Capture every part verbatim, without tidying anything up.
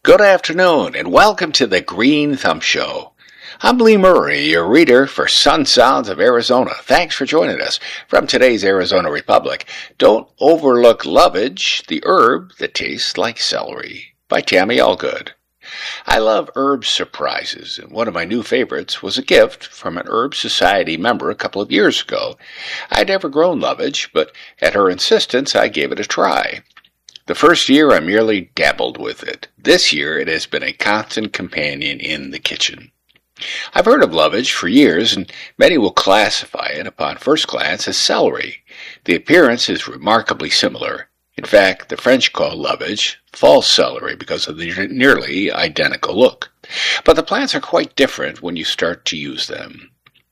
Good afternoon, and welcome to the Green Thumb Show. I'm Lee Murray, your reader for Sun Sounds of Arizona. Thanks for joining us. From today's Arizona Republic, Don't Overlook Lovage, the herb that tastes like celery, by Tammy Allgood. I love herb surprises, and one of my new favorites was a gift from an Herb Society member a couple of years ago. I'd never grown lovage, but at her insistence, I gave it a try. The first year I merely dabbled with it. This year it has been a constant companion in the kitchen. I've heard of lovage for years, and many will classify it upon first glance as celery. The appearance is remarkably similar. In fact, the French call lovage false celery because of the nearly identical look. But the plants are quite different when you start to use them.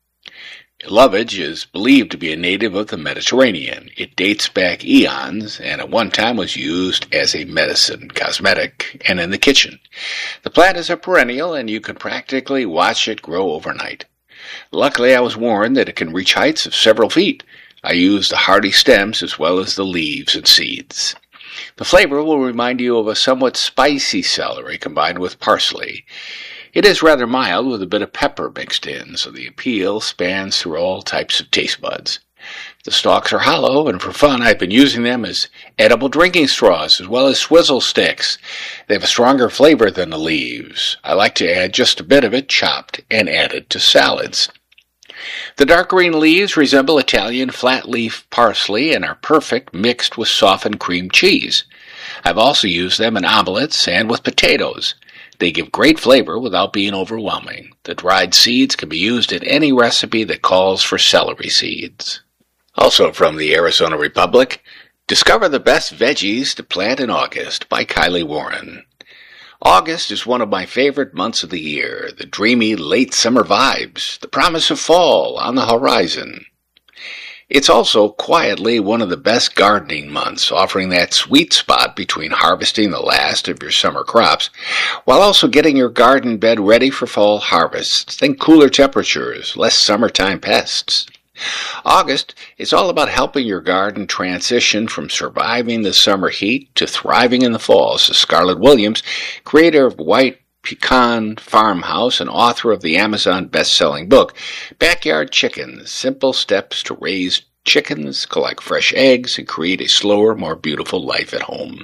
Lovage is believed to be a native of the Mediterranean. It dates back eons and at one time was used as a medicine, cosmetic, and in the kitchen. The plant is a perennial and you can practically watch it grow overnight. Luckily, I was warned that it can reach heights of several feet. I used the hardy stems as well as the leaves and seeds. The flavor will remind you of a somewhat spicy celery combined with parsley. It is rather mild with a bit of pepper mixed in, so the appeal spans through all types of taste buds. The stalks are hollow, and for fun I've been using them as edible drinking straws as well as swizzle sticks. They have a stronger flavor than the leaves. I like to add just a bit of it chopped and added to salads. The dark green leaves resemble Italian flat-leaf parsley and are perfect mixed with softened cream cheese. I've also used them in omelets and with potatoes. They give great flavor without being overwhelming. The dried seeds can be used in any recipe that calls for celery seeds. Also from the Arizona Republic, Discover the Best Veggies to Plant in August by Kylie Warren. August is one of my favorite months of the year, the dreamy late summer vibes, the promise of fall on the horizon. It's also quietly one of the best gardening months, offering that sweet spot between harvesting the last of your summer crops, while also getting your garden bed ready for fall harvests. Think cooler temperatures, less summertime pests. August is all about helping your garden transition from surviving the summer heat to thriving in the fall, says Scarlett Williams, creator of White Pecan Farmhouse and author of the Amazon best-selling book, Backyard Chickens, Simple Steps to Raise Chickens, Collect Fresh Eggs, and Create a Slower, More Beautiful Life at Home.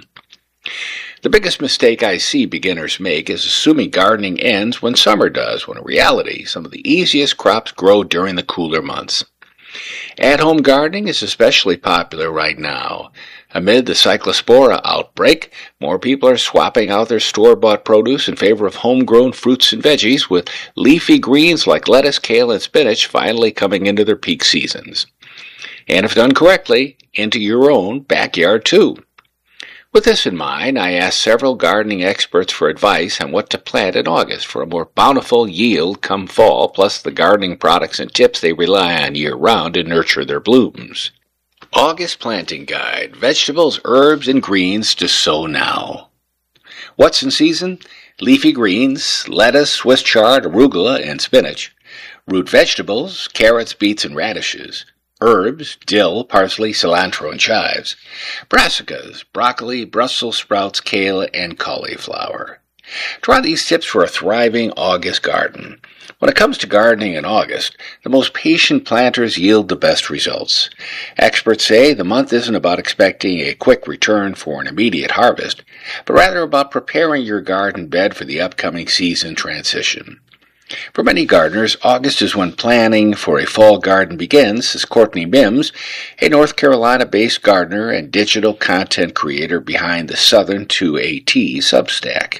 The biggest mistake I see beginners make is assuming gardening ends when summer does, when in reality, some of the easiest crops grow during the cooler months. At-home gardening is especially popular right now. Amid the Cyclospora outbreak, more people are swapping out their store-bought produce in favor of homegrown fruits and veggies, with leafy greens like lettuce, kale, and spinach finally coming into their peak seasons. And if done correctly, into your own backyard too. With this in mind, I asked several gardening experts for advice on what to plant in August for a more bountiful yield come fall, plus the gardening products and tips they rely on year-round to nurture their blooms. August Planting Guide, Vegetables, Herbs, and Greens to Sow Now. What's in season? Leafy greens, lettuce, Swiss chard, arugula, and spinach. Root vegetables, carrots, beets, and radishes. Herbs, dill, parsley, cilantro, and chives. Brassicas, broccoli, Brussels sprouts, kale, and cauliflower. Try these tips for a thriving August garden. When it comes to gardening in August, the most patient planters yield the best results. Experts say the month isn't about expecting a quick return for an immediate harvest, but rather about preparing your garden bed for the upcoming season transition. For many gardeners, August is when planning for a fall garden begins, says Courtney Mims, a North Carolina-based gardener and digital content creator behind the Southern two A T Substack.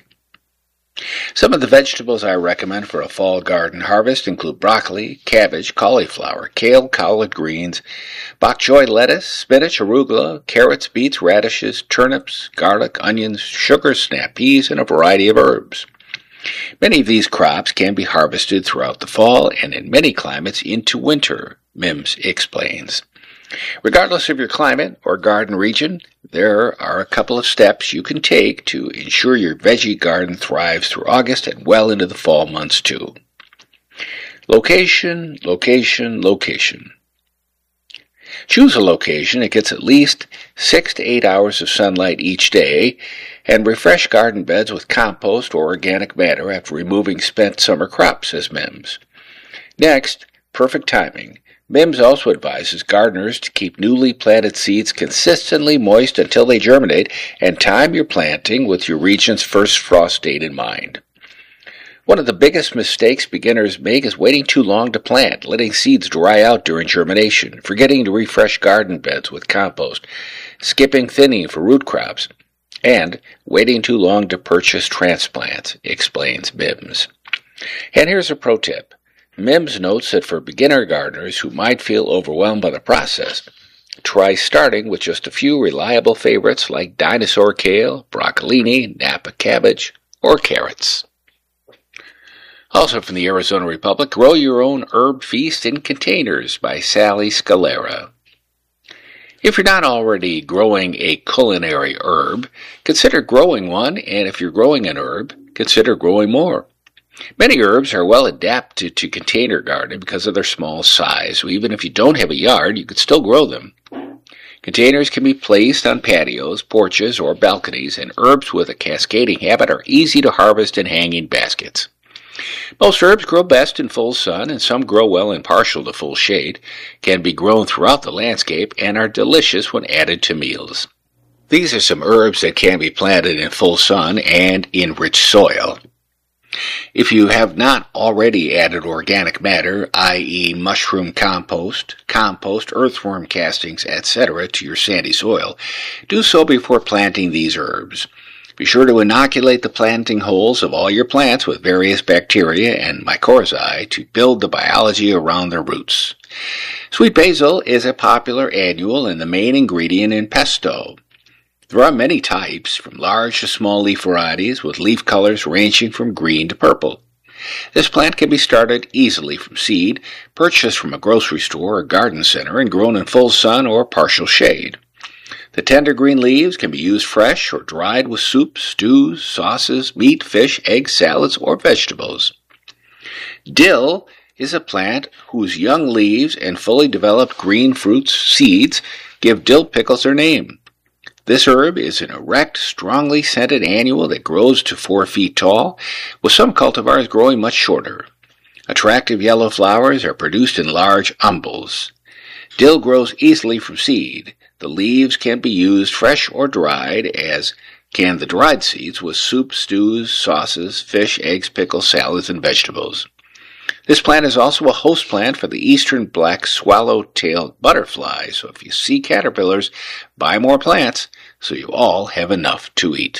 Some of the vegetables I recommend for a fall garden harvest include broccoli, cabbage, cauliflower, kale, collard greens, bok choy lettuce, spinach, arugula, carrots, beets, radishes, turnips, garlic, onions, sugar snap peas, and a variety of herbs. Many of these crops can be harvested throughout the fall and in many climates into winter, Mims explains. Regardless of your climate or garden region, there are a couple of steps you can take to ensure your veggie garden thrives through August and well into the fall months too. Location, location, location. Choose a location that gets at least six to eight hours of sunlight each day, and refresh garden beds with compost or organic matter after removing spent summer crops, says Mims. Next, perfect timing. Mims also advises gardeners to keep newly planted seeds consistently moist until they germinate, and time your planting with your region's first frost date in mind. One of the biggest mistakes beginners make is waiting too long to plant, letting seeds dry out during germination, forgetting to refresh garden beds with compost, skipping thinning for root crops, and waiting too long to purchase transplants, explains Mims. And here's a pro tip. Mims notes that for beginner gardeners who might feel overwhelmed by the process, try starting with just a few reliable favorites like dinosaur kale, broccolini, Napa cabbage, or carrots. Also from the Arizona Republic, Grow Your Own Herb Feast in Containers by Sally Scalera. If you're not already growing a culinary herb, consider growing one, and if you're growing an herb, consider growing more. Many herbs are well adapted to container gardening because of their small size, so even if you don't have a yard, you could still grow them. Containers can be placed on patios, porches, or balconies, and herbs with a cascading habit are easy to harvest in hanging baskets. Most herbs grow best in full sun, and some grow well in partial to full shade, can be grown throughout the landscape, and are delicious when added to meals. These are some herbs that can be planted in full sun and in rich soil. If you have not already added organic matter, that is mushroom compost, compost, earthworm castings, et cetera, to your sandy soil, do so before planting these herbs. Be sure to inoculate the planting holes of all your plants with various bacteria and mycorrhizae to build the biology around their roots. Sweet basil is a popular annual and the main ingredient in pesto. There are many types, from large to small leaf varieties, with leaf colors ranging from green to purple. This plant can be started easily from seed, purchased from a grocery store or garden center, and grown in full sun or partial shade. The tender green leaves can be used fresh or dried with soups, stews, sauces, meat, fish, eggs, salads, or vegetables. Dill is a plant whose young leaves and fully developed green fruits seeds give dill pickles their name. This herb is an erect, strongly scented annual that grows to four feet tall, with some cultivars growing much shorter. Attractive yellow flowers are produced in large umbels. Dill grows easily from seed. The leaves can be used fresh or dried, as can the dried seeds, with soups, stews, sauces, fish, eggs, pickles, salads, and vegetables. This plant is also a host plant for the eastern black swallow-tailed butterfly, so if you see caterpillars, buy more plants so you all have enough to eat.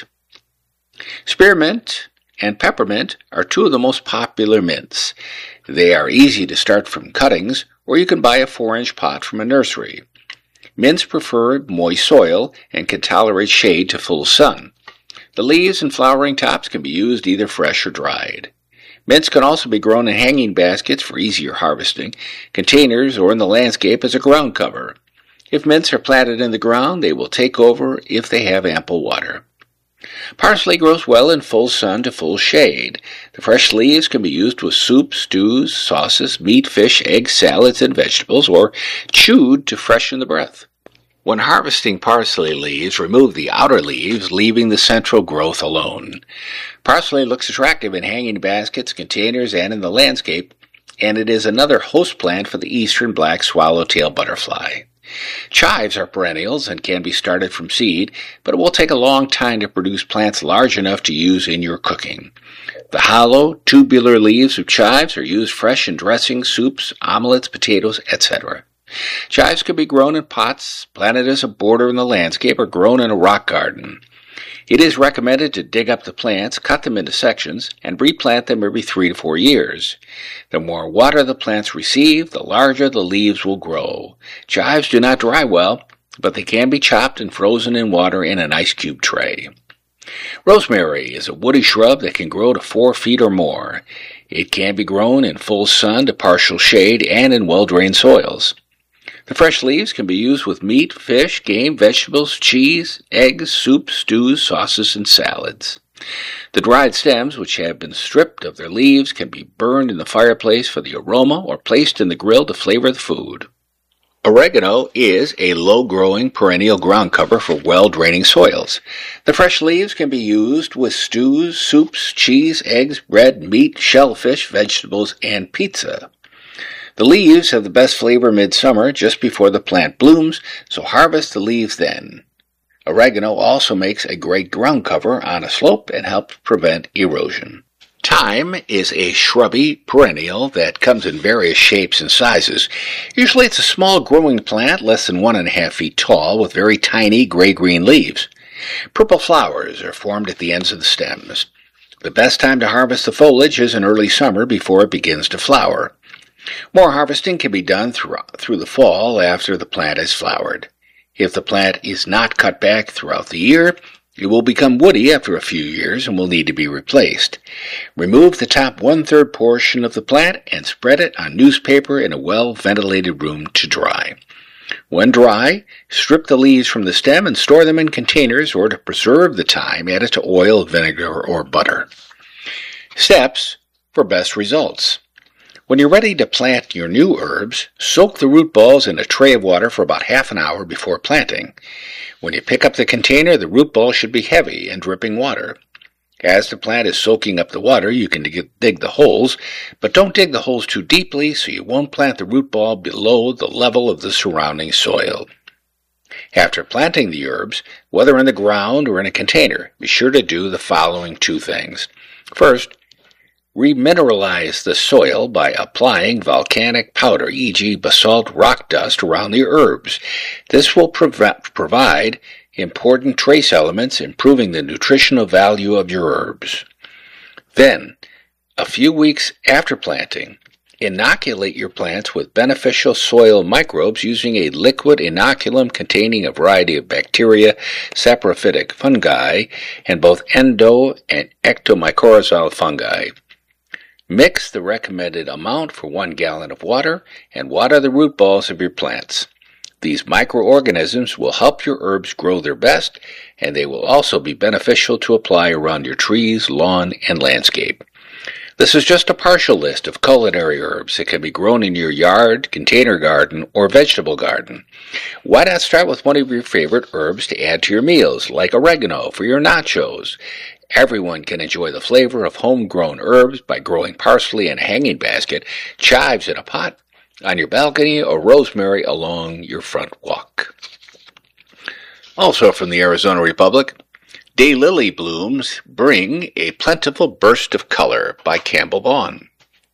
Spearmint and peppermint are two of the most popular mints. They are easy to start from cuttings, or you can buy a four-inch pot from a nursery. Mints prefer moist soil and can tolerate shade to full sun. The leaves and flowering tops can be used either fresh or dried. Mints can also be grown in hanging baskets for easier harvesting, containers, or in the landscape as a ground cover. If mints are planted in the ground, they will take over if they have ample water. Parsley grows well in full sun to full shade. The fresh leaves can be used with soups, stews, sauces, meat, fish, eggs, salads, and vegetables, or chewed to freshen the breath. When harvesting parsley leaves, remove the outer leaves, leaving the central growth alone. Parsley looks attractive in hanging baskets, containers, and in the landscape, and it is another host plant for the eastern black swallowtail butterfly. Chives are perennials and can be started from seed, but it will take a long time to produce plants large enough to use in your cooking. The hollow, tubular leaves of chives are used fresh in dressings, soups, omelets, potatoes, et cetera. Chives can be grown in pots, planted as a border in the landscape, or grown in a rock garden. It is recommended to dig up the plants, cut them into sections, and replant them every three to four years. The more water the plants receive, the larger the leaves will grow. Chives do not dry well, but they can be chopped and frozen in water in an ice cube tray. Rosemary is a woody shrub that can grow to four feet or more. It can be grown in full sun to partial shade and in well-drained soils. The fresh leaves can be used with meat, fish, game, vegetables, cheese, eggs, soups, stews, sauces, and salads. The dried stems, which have been stripped of their leaves, can be burned in the fireplace for the aroma or placed in the grill to flavor the food. Oregano is a low-growing perennial ground cover for well-draining soils. The fresh leaves can be used with stews, soups, cheese, eggs, bread, meat, shellfish, vegetables, and pizza. The leaves have the best flavor midsummer just before the plant blooms, so harvest the leaves then. Oregano also makes a great ground cover on a slope and helps prevent erosion. Thyme is a shrubby perennial that comes in various shapes and sizes. Usually it's a small growing plant less than one and a half feet tall with very tiny gray-green leaves. Purple flowers are formed at the ends of the stems. The best time to harvest the foliage is in early summer before it begins to flower. More harvesting can be done through, through the fall after the plant has flowered. If the plant is not cut back throughout the year, it will become woody after a few years and will need to be replaced. Remove the top one-third portion of the plant and spread it on newspaper in a well-ventilated room to dry. When dry, strip the leaves from the stem and store them in containers, or to preserve the thyme, add it to oil, vinegar, or butter. Steps for best results. When you're ready to plant your new herbs, soak the root balls in a tray of water for about half an hour before planting. When you pick up the container, the root ball should be heavy and dripping water. As the plant is soaking up the water, you can dig the holes, but don't dig the holes too deeply so you won't plant the root ball below the level of the surrounding soil. After planting the herbs, whether in the ground or in a container, be sure to do the following two things. First, remineralize the soil by applying volcanic powder, for example basalt rock dust, around the herbs. This will prevent, provide important trace elements, improving the nutritional value of your herbs. Then, a few weeks after planting, inoculate your plants with beneficial soil microbes using a liquid inoculum containing a variety of bacteria, saprophytic fungi, and both endo- and ectomycorrhizal fungi. Mix the recommended amount for one gallon of water and water the root balls of your plants. These microorganisms will help your herbs grow their best, and they will also be beneficial to apply around your trees, lawn, and landscape. This is just a partial list of culinary herbs that can be grown in your yard, container garden, or vegetable garden. Why not start with one of your favorite herbs to add to your meals, like oregano for your nachos? Everyone can enjoy the flavor of homegrown herbs by growing parsley in a hanging basket, chives in a pot, on your balcony, or rosemary along your front walk. Also from the Arizona Republic, Daylily blooms bring a plentiful burst of color by Campbell Vaughn.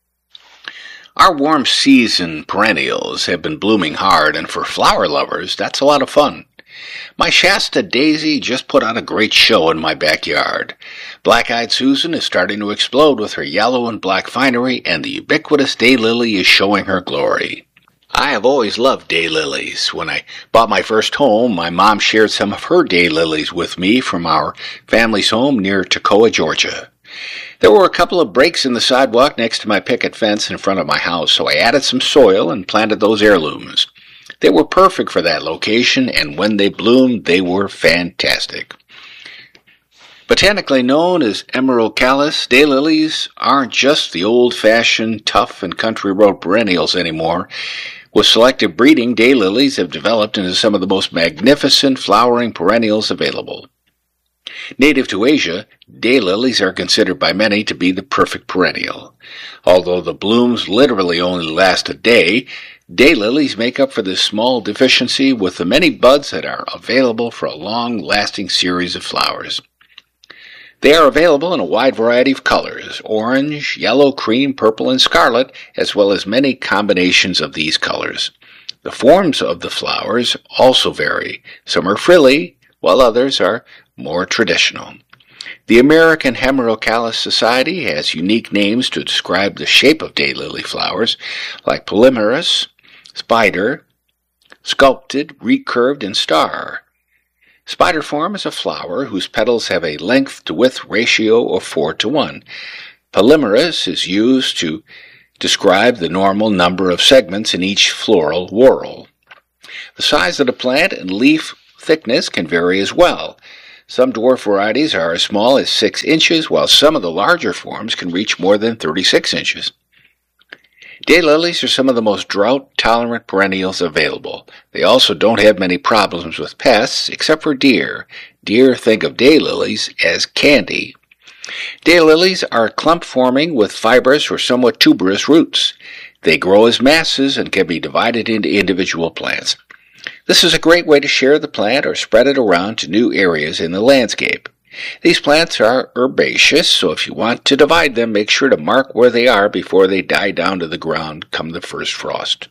Our warm season perennials have been blooming hard, and for flower lovers, that's a lot of fun. My Shasta daisy just put on a great show in my backyard. Black-eyed Susan is starting to explode with her yellow and black finery, and the ubiquitous daylily is showing her glory. I have always loved daylilies. When I bought my first home, my mom shared some of her daylilies with me from our family's home near Toccoa, Georgia. There were a couple of breaks in the sidewalk next to my picket fence in front of my house, so I added some soil and planted those heirlooms. They were perfect for that location, and when they bloomed, they were fantastic. Botanically known as emerocallis, daylilies aren't just the old-fashioned, tough and country road perennials anymore. With selective breeding, daylilies have developed into some of the most magnificent flowering perennials available. Native to Asia, daylilies are considered by many to be the perfect perennial. Although the blooms literally only last a day, daylilies make up for this small deficiency with the many buds that are available for a long-lasting series of flowers. They are available in a wide variety of colors: orange, yellow, cream, purple, and scarlet, as well as many combinations of these colors. The forms of the flowers also vary. Some are frilly, while others are more traditional. The American Hemerocallis Society has unique names to describe the shape of daylily flowers, like polymerous, spider, sculpted, recurved, and star. Spiderform is a flower whose petals have a length-to-width ratio of four to one. Polymerous is used to describe the normal number of segments in each floral whorl. The size of the plant and leaf thickness can vary as well. Some dwarf varieties are as small as six inches, while some of the larger forms can reach more than thirty-six inches. Daylilies are some of the most drought-tolerant perennials available. They also don't have many problems with pests, except for deer. Deer think of daylilies as candy. Daylilies are clump-forming with fibrous or somewhat tuberous roots. They grow as masses and can be divided into individual plants. This is a great way to share the plant or spread it around to new areas in the landscape. These plants are herbaceous, so if you want to divide them, make sure to mark where they are before they die down to the ground come the first frost.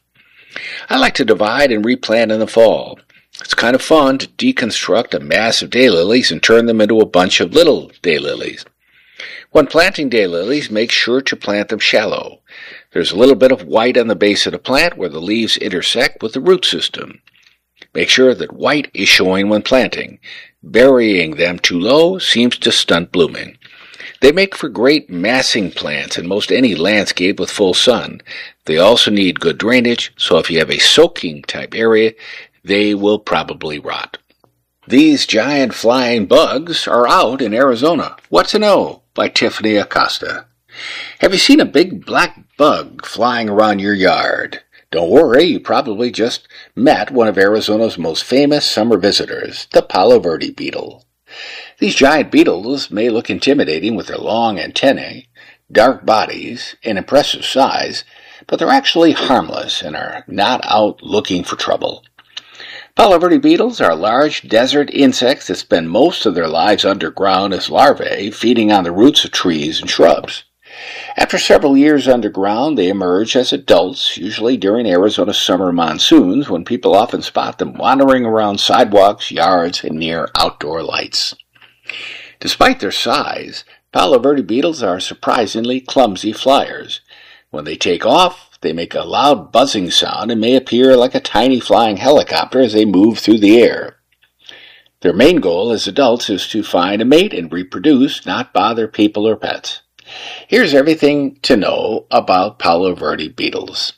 I like to divide and replant in the fall. It's kind of fun to deconstruct a mass of daylilies and turn them into a bunch of little daylilies. When planting daylilies, make sure to plant them shallow. There's a little bit of white on the base of the plant where the leaves intersect with the root system. Make sure that white is showing when planting. Burying them too low seems to stunt blooming. They make for great massing plants in most any landscape with full sun. They also need good drainage, so if you have a soaking type area, they will probably rot. These giant flying bugs are out in Arizona. What to know? By Tiffany Acosta. Have you seen a big black bug flying around your yard? Don't worry, you probably just met one of Arizona's most famous summer visitors, the Palo Verde beetle. These giant beetles may look intimidating with their long antennae, dark bodies, and impressive size, but they're actually harmless and are not out looking for trouble. Palo Verde beetles are large desert insects that spend most of their lives underground as larvae, feeding on the roots of trees and shrubs. After several years underground, they emerge as adults, usually during Arizona's summer monsoons, when people often spot them wandering around sidewalks, yards, and near outdoor lights. Despite their size, Palo Verde beetles are surprisingly clumsy flyers. When they take off, they make a loud buzzing sound and may appear like a tiny flying helicopter as they move through the air. Their main goal as adults is to find a mate and reproduce, not bother people or pets. Here's everything to know about Palo Verde beetles.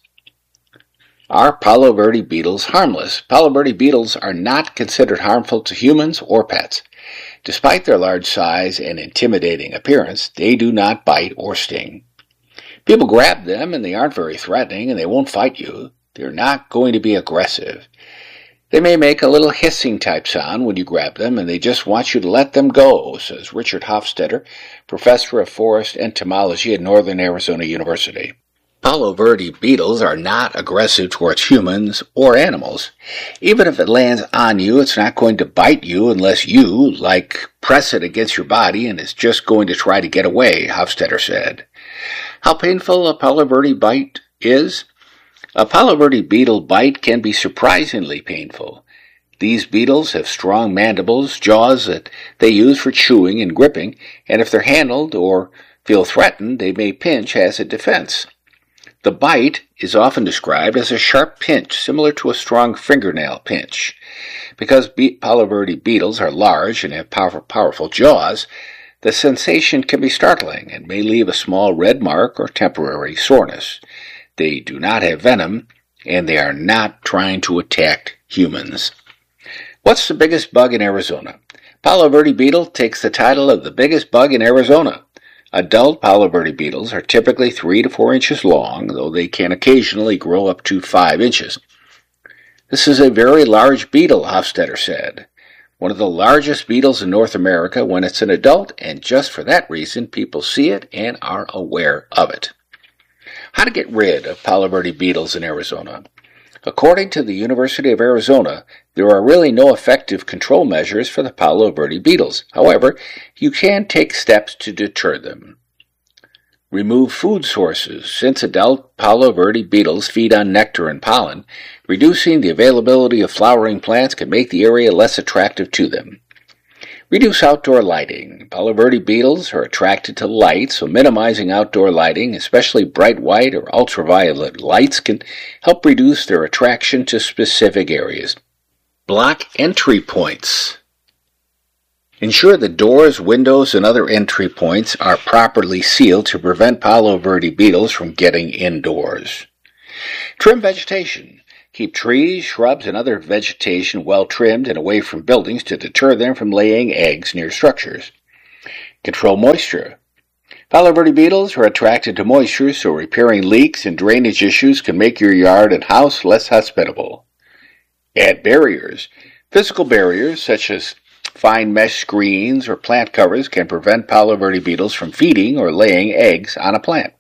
Are Palo Verde beetles harmless? Palo Verde beetles are not considered harmful to humans or pets. Despite their large size and intimidating appearance, they do not bite or sting. People grab them and they aren't very threatening and they won't fight you. They're not going to be aggressive. They may make a little hissing type sound when you grab them, and they just want you to let them go, says Richard Hofstetter, professor of forest entomology at Northern Arizona University. Palo Verde beetles are not aggressive towards humans or animals. Even if it lands on you, it's not going to bite you unless you, like, press it against your body and it's just going to try to get away, Hofstetter said. How painful a Palo Verde bite is? A Palo Verde beetle bite can be surprisingly painful. These beetles have strong mandibles, jaws that they use for chewing and gripping, and if they're handled or feel threatened, they may pinch as a defense. The bite is often described as a sharp pinch, similar to a strong fingernail pinch. Because be- Palo Verde beetles are large and have powerful, powerful jaws, the sensation can be startling and may leave a small red mark or temporary soreness. They do not have venom, and they are not trying to attack humans. What's the biggest bug in Arizona? Palo Verde beetle takes the title of the biggest bug in Arizona. Adult Palo Verde beetles are typically three to four inches long, though they can occasionally grow up to five inches. This is a very large beetle, Hofstetter said. One of the largest beetles in North America when it's an adult, and just for that reason, people see it and are aware of it. How to get rid of Palo Verde beetles in Arizona? According to the University of Arizona, there are really no effective control measures for the Palo Verde beetles. However, you can take steps to deter them. Remove food sources. Since adult Palo Verde beetles feed on nectar and pollen, reducing the availability of flowering plants can make the area less attractive to them. Reduce outdoor lighting. Palo Verde beetles are attracted to light, so minimizing outdoor lighting, especially bright white or ultraviolet lights, can help reduce their attraction to specific areas. Block entry points. Ensure the doors, windows, and other entry points are properly sealed to prevent Palo Verde beetles from getting indoors. Trim vegetation. Keep trees, shrubs, and other vegetation well trimmed and away from buildings to deter them from laying eggs near structures. Control moisture. Palo Verde beetles are attracted to moisture, so repairing leaks and drainage issues can make your yard and house less hospitable. Add barriers. Physical barriers, such as fine mesh screens or plant covers, can prevent Palo Verde beetles from feeding or laying eggs on a plant.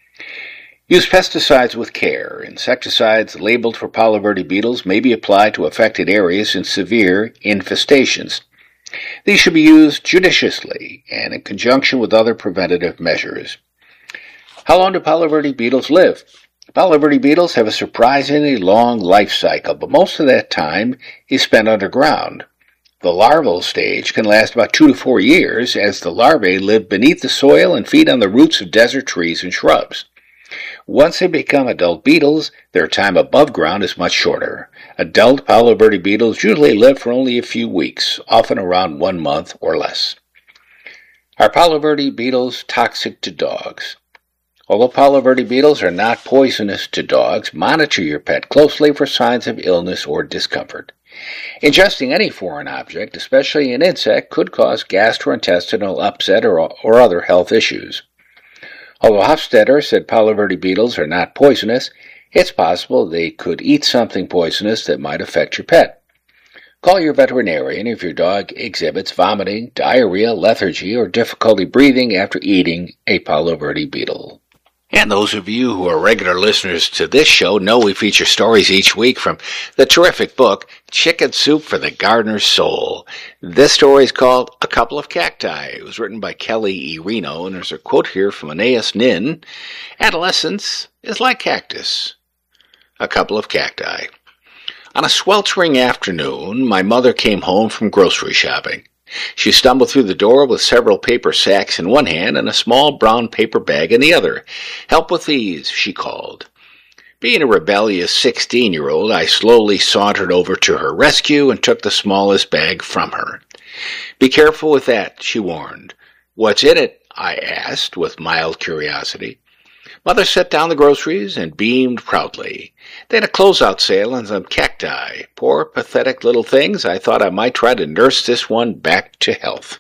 Use pesticides with care. Insecticides labeled for Palo Verde beetles may be applied to affected areas in severe infestations. These should be used judiciously and in conjunction with other preventative measures. How long do Palo Verde beetles live? Palo Verde beetles have a surprisingly long life cycle, but most of that time is spent underground. The larval stage can last about two to four years, as the larvae live beneath the soil and feed on the roots of desert trees and shrubs. Once they become adult beetles, their time above ground is much shorter. Adult Palo Verde beetles usually live for only a few weeks, often around one month or less. Are Palo Verde beetles toxic to dogs? Although Palo Verde beetles are not poisonous to dogs, monitor your pet closely for signs of illness or discomfort. Ingesting any foreign object, especially an insect, could cause gastrointestinal upset or, or other health issues. Although Hofstadter said Palo Verde beetles are not poisonous, it's possible they could eat something poisonous that might affect your pet. Call your veterinarian if your dog exhibits vomiting, diarrhea, lethargy, or difficulty breathing after eating a Palo Verde beetle. And those of you who are regular listeners to this show know we feature stories each week from the terrific book, Chicken Soup for the Gardener's Soul. This story is called A Couple of Cacti. It was written by Kelly E. Reno, and there's a quote here from Aeneas Nin. Adolescence is like cactus. A couple of cacti. On a sweltering afternoon, my mother came home from grocery shopping. She stumbled through the door with several paper sacks in one hand and a small brown paper bag in the other. "Help with these," she called. Being a rebellious sixteen-year-old, I slowly sauntered over to her rescue and took the smallest bag from her. "Be careful with that," she warned. "What's in it?" I asked with mild curiosity. Mother set down the groceries and beamed proudly. They had a closeout sale on some cacti. Poor, pathetic little things. I thought I might try to nurse this one back to health.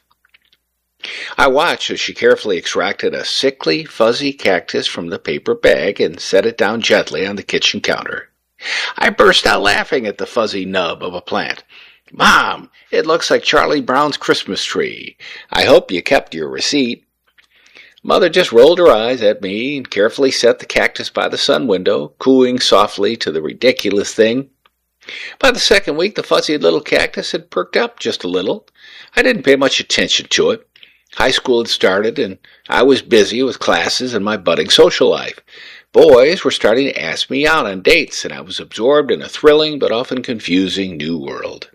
I watched as she carefully extracted a sickly, fuzzy cactus from the paper bag and set it down gently on the kitchen counter. I burst out laughing at the fuzzy nub of a plant. "Mom, it looks like Charlie Brown's Christmas tree. I hope you kept your receipt." Mother just rolled her eyes at me and carefully set the cactus by the sun window, cooing softly to the ridiculous thing. By the second week, the fuzzy little cactus had perked up just a little. I didn't pay much attention to it. High school had started, and I was busy with classes and my budding social life. Boys were starting to ask me out on dates, and I was absorbed in a thrilling but often confusing new world.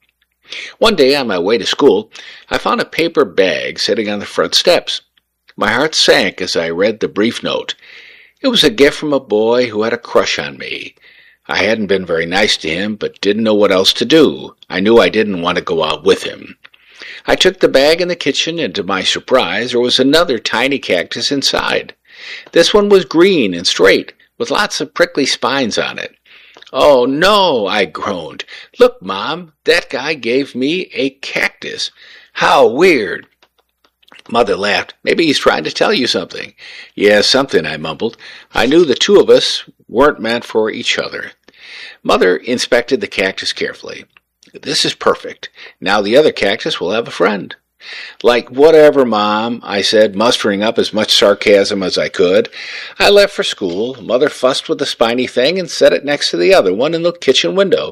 One day on my way to school, I found a paper bag sitting on the front steps. My heart sank as I read the brief note. It was a gift from a boy who had a crush on me. I hadn't been very nice to him, but didn't know what else to do. I knew I didn't want to go out with him. I took the bag in the kitchen, and to my surprise, there was another tiny cactus inside. This one was green and straight, with lots of prickly spines on it. "Oh, no," I groaned. "Look, Mom, that guy gave me a cactus. How weird." Mother laughed. "Maybe he's trying to tell you something." "Yeah, something," I mumbled. I knew the two of us weren't meant for each other. Mother inspected the cactus carefully. "This is perfect. Now the other cactus will have a friend." "Like whatever, Mom," I said, mustering up as much sarcasm as I could. I left for school. Mother fussed with the spiny thing and set it next to the other one in the kitchen window.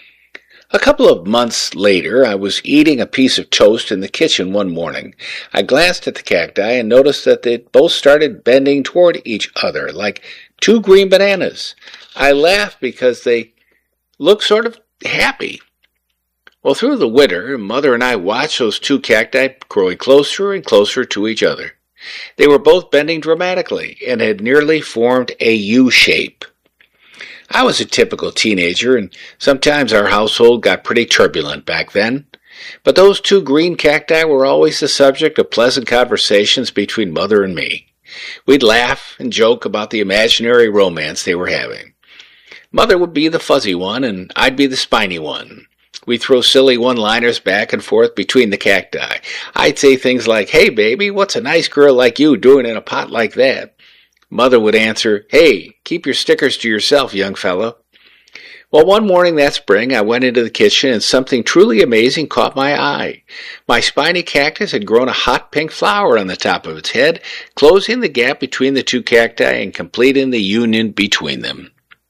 A couple of months later, I was eating a piece of toast in the kitchen one morning. I glanced at the cacti and noticed that they both started bending toward each other, like two green bananas. I laughed because they looked sort of happy. Well, through the winter, Mother and I watched those two cacti growing closer and closer to each other. They were both bending dramatically and had nearly formed a U shape. I was a typical teenager, and sometimes our household got pretty turbulent back then. But those two green cacti were always the subject of pleasant conversations between Mother and me. We'd laugh and joke about the imaginary romance they were having. Mother would be the fuzzy one, and I'd be the spiny one. We throw silly one-liners back and forth between the cacti. I'd say things like, "Hey, baby, what's a nice girl like you doing in a pot like that?" Mother would answer, "Hey, keep your stickers to yourself, young fellow." Well, one morning that spring, I went into the kitchen and something truly amazing caught my eye. My spiny cactus had grown a hot pink flower on the top of its head, closing the gap between the two cacti and completing the union between them.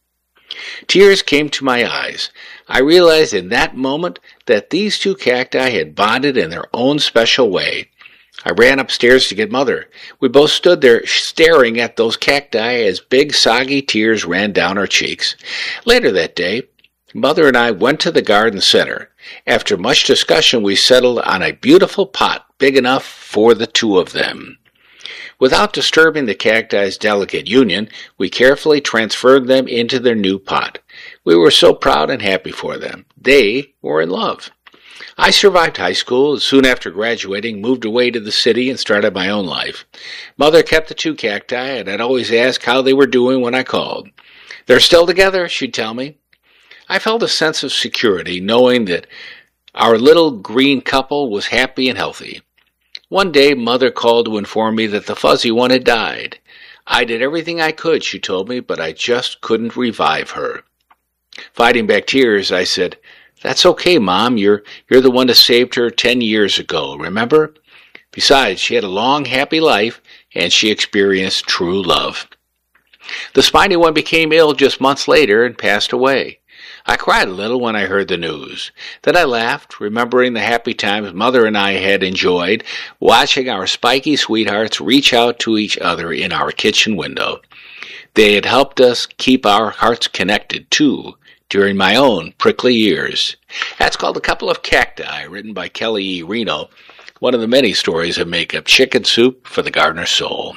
Tears came to my eyes. I realized in that moment that these two cacti had bonded in their own special way. I ran upstairs to get Mother. We both stood there staring at those cacti as big, soggy tears ran down our cheeks. Later that day, Mother and I went to the garden center. After much discussion, we settled on a beautiful pot big enough for the two of them. Without disturbing the cacti's delicate union, we carefully transferred them into their new pot. We were so proud and happy for them. They were in love. I survived high school and soon after graduating moved away to the city and started my own life. Mother kept the two cacti, and I'd always ask how they were doing when I called. "They're still together," she'd tell me. I felt a sense of security knowing that our little green couple was happy and healthy. One day, Mother called to inform me that the fuzzy one had died. I did everything I could, she told me, but I just couldn't revive her. Fighting back tears, I said, "That's okay, Mom. You're, you're the one that saved her ten years ago, remember? Besides, she had a long, happy life, and she experienced true love." The spiny one became ill just months later and passed away. I cried a little when I heard the news. Then I laughed, remembering the happy times Mother and I had enjoyed, watching our spiky sweethearts reach out to each other in our kitchen window. They had helped us keep our hearts connected, too, during my own prickly years. That's called A Couple of Cacti, written by Kelly E. Reno, one of the many stories that make up chicken soup for the gardener's soul.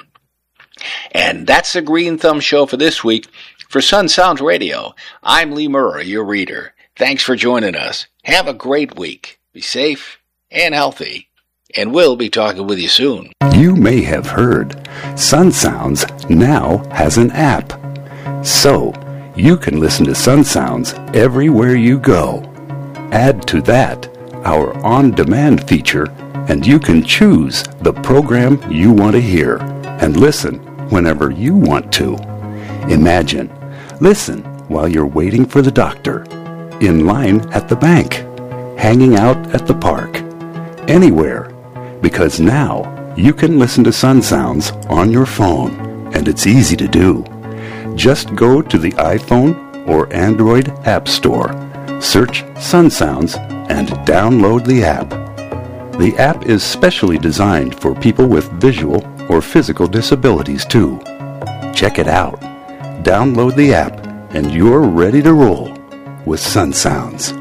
And that's the Green Thumb Show for this week. For Sun Sounds Radio, I'm Lee Murray, your reader. Thanks for joining us. Have a great week. Be safe and healthy. And we'll be talking with you soon. You may have heard Sun Sounds now has an app. So, you can listen to Sun Sounds everywhere you go. Add to that our on-demand feature, and you can choose the program you want to hear and listen whenever you want to. Imagine, listen while you're waiting for the doctor, in line at the bank, hanging out at the park, anywhere, because now you can listen to Sun Sounds on your phone, and it's easy to do. Just go to the iPhone or Android App Store, search Sun Sounds, and download the app. The app is specially designed for people with visual or physical disabilities too. Check it out. Download the app, and you're ready to roll with Sun Sounds.